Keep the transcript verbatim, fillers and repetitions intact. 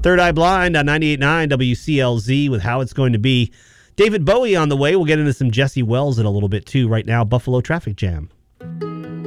Third Eye Blind on ninety-eight point nine W C L Z with How It's Going to Be. David Bowie on the way. We'll get into some Jesse Wells in a little bit, too. Right now, Buffalo Traffic Jam.